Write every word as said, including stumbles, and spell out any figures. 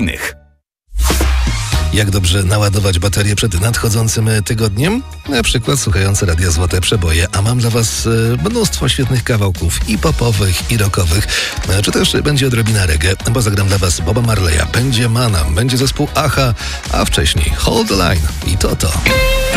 innych. Jak dobrze naładować baterię przed nadchodzącym tygodniem? Na przykład słuchając Radia Złote Przeboje, a mam dla Was mnóstwo świetnych kawałków i popowych, i rockowych, czy też będzie odrobina reggae, bo zagram dla Was Boba Marleya, będzie Manam, będzie zespół Aha, a wcześniej Hold the Line i to to.